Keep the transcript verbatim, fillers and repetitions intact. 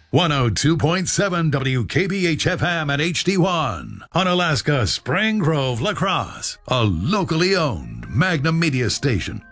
one oh two point seven W K B H F M at H D one. On Alaska Spring Grove, La Crosse. A locally owned Magnum Media station.